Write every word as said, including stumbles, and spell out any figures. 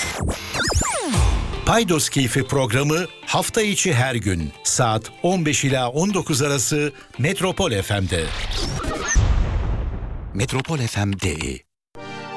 Paydos Keyfi programı hafta içi her gün saat on beş ila on dokuz arası Metropol F M'de. Metropol F M D.